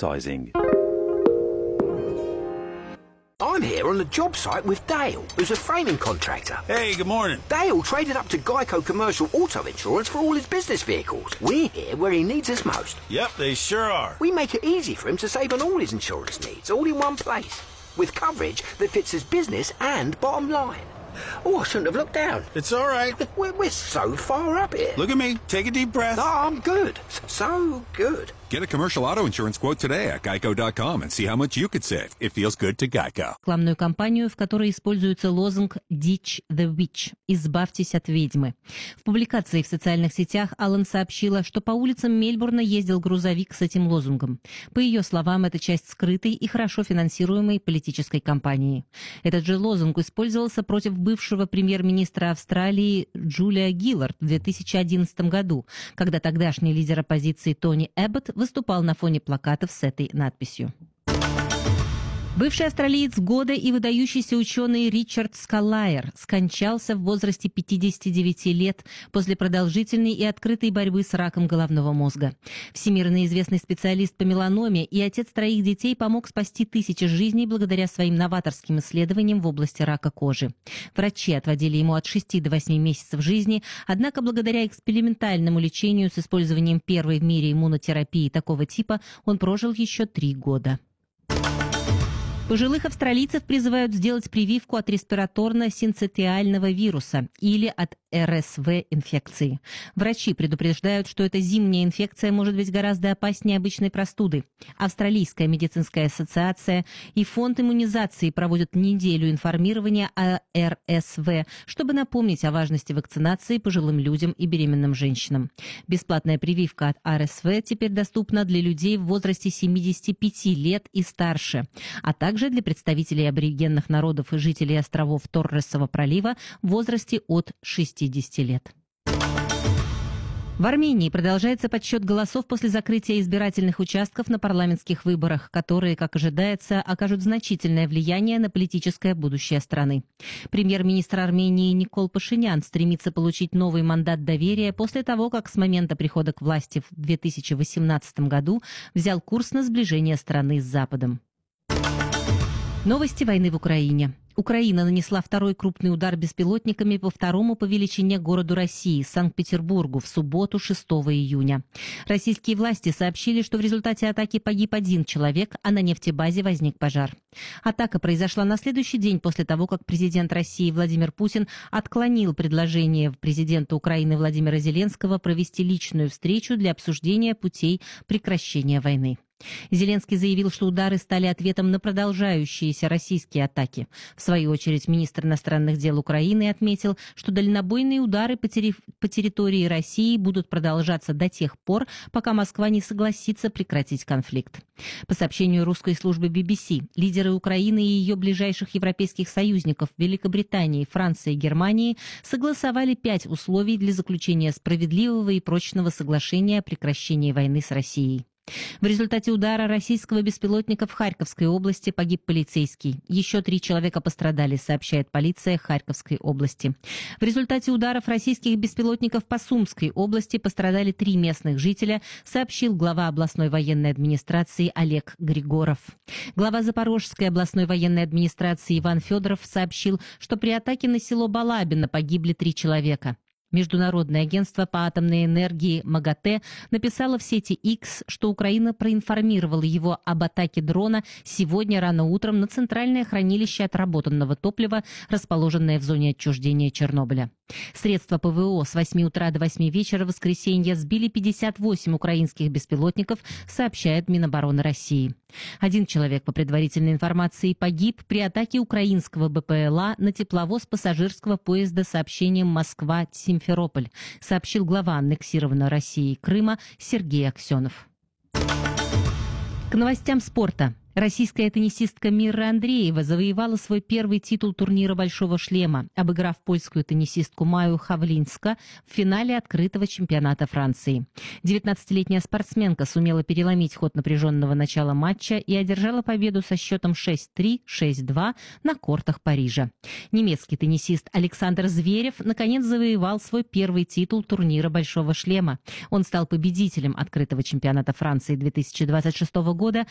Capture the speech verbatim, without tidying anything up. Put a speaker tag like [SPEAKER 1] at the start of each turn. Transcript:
[SPEAKER 1] advertising.
[SPEAKER 2] I'm here on the job site with Dale, who's a framing contractor.
[SPEAKER 3] Hey, good morning.
[SPEAKER 2] Dale traded up to Geico Commercial Auto Insurance for all his business vehicles. We're here where he needs us most.
[SPEAKER 3] Yep, they sure are.
[SPEAKER 2] We make it easy for him to save on all his insurance needs, all in one place, with coverage that fits his business and bottom line. Oh, I shouldn't have looked down.
[SPEAKER 3] It's all right.
[SPEAKER 2] We're, we're so far up here.
[SPEAKER 3] Look at me. Take a deep breath.
[SPEAKER 2] Oh, I'm good. So good.
[SPEAKER 4] Get a commercial auto insurance quote today at geico dot com and see how much you could save. It feels good to Geico.
[SPEAKER 5] Рекламную кампанию, в которой используется лозунг «Ditch the Witch» – «Избавьтесь от ведьмы». В публикации в социальных сетях Аллен сообщила, что по улицам Мельбурна ездил грузовик с этим лозунгом. По ее словам, это часть скрытой и хорошо финансируемой политической кампании. Этот же лозунг использовался против бывшего премьер-министра Австралии Джулия Гиллард в две тысячи одиннадцатом году, когда тогдашний лидер оппозиции Тони Эбботт выступал на фоне плакатов с этой надписью. Бывший австралиец года и выдающийся ученый Ричард Скаллайер скончался в возрасте пятидесяти девяти лет после продолжительной и открытой борьбы с раком головного мозга. Всемирно известный специалист по меланоме и отец троих детей помог спасти тысячи жизней благодаря своим новаторским исследованиям в области рака кожи. Врачи отводили ему от шести до восьми месяцев жизни, однако благодаря экспериментальному лечению с использованием первой в мире иммунотерапии такого типа он прожил еще три года. Пожилых австралийцев призывают сделать прививку от респираторно-синцитиального вируса или от эр эс вэ-инфекции. Врачи предупреждают, что эта зимняя инфекция может быть гораздо опаснее обычной простуды. Австралийская медицинская ассоциация и фонд иммунизации проводят неделю информирования о эр эс вэ, чтобы напомнить о важности вакцинации пожилым людям и беременным женщинам. Бесплатная прививка от эр эс вэ теперь доступна для людей в возрасте семидесяти пяти лет и старше, а также для представителей аборигенных народов и жителей островов Торресового пролива в возрасте от шестидесяти лет. В Армении продолжается подсчет голосов после закрытия избирательных участков на парламентских выборах, которые, как ожидается, окажут значительное влияние на политическое будущее страны. Премьер-министр Армении Никол Пашинян стремится получить новый мандат доверия после того, как с момента прихода к власти в две тысячи восемнадцатом году взял курс на сближение страны с Западом. Новости войны в Украине. Украина нанесла второй крупный удар беспилотниками по второму по величине городу России, Санкт-Петербургу, в субботу, шестого июня. Российские власти сообщили, что в результате атаки погиб один человек, а на нефтебазе возник пожар. Атака произошла на следующий день после того, как президент России Владимир Путин отклонил предложение президента Украины Владимира Зеленского провести личную встречу для обсуждения путей прекращения войны. Зеленский заявил, что удары стали ответом на продолжающиеся российские атаки. В свою очередь, министр иностранных дел Украины отметил, что дальнобойные удары по, терри... по территории России будут продолжаться до тех пор, пока Москва не согласится прекратить конфликт. По сообщению русской службы би би си, лидеры Украины и ее ближайших европейских союзников Великобритании, Франции и Германии согласовали пять условий для заключения справедливого и прочного соглашения о прекращении войны с Россией. В результате удара российского беспилотника в Харьковской области погиб полицейский. Еще три человека пострадали, сообщает полиция Харьковской области. В результате ударов российских беспилотников по Сумской области пострадали три местных жителя, сообщил глава областной военной администрации Олег Григоров. Глава Запорожской областной военной администрации Иван Федоров сообщил, что при атаке на село Балабино погибли три человека. Международное агентство по атомной энергии МАГАТЭ написало в сети X, что Украина проинформировала его об атаке дрона сегодня рано утром на центральное хранилище отработанного топлива, расположенное в зоне отчуждения Чернобыля. Средства ПВО с восьми утра до восьми вечера в воскресенье сбили пятьдесят восемь украинских беспилотников, сообщает Минобороны России. Один человек, по предварительной информации, погиб при атаке украинского БПЛА на тепловоз пассажирского поезда с сообщением «Москва-Симферополь», сообщил глава аннексированного Россией Крыма Сергей Аксенов. К новостям спорта. Российская теннисистка Мира Андреева завоевала свой первый титул турнира «Большого шлема», обыграв польскую теннисистку Маю Хавлинска в финале открытого чемпионата Франции. девятнадцатилетняя спортсменка сумела переломить ход напряженного начала матча и одержала победу со счетом шесть три, шесть два на кортах Парижа. Немецкий теннисист Александр Зверев наконец завоевал свой первый титул турнира «Большого шлема». Он стал победителем открытого чемпионата Франции две тысячи двадцать шестого года,